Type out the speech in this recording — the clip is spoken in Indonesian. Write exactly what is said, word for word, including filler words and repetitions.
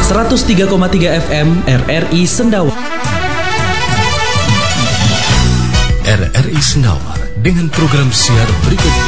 seratus tiga koma tiga F M R R I Sendawa. R R I Sendawa dengan program siar berikut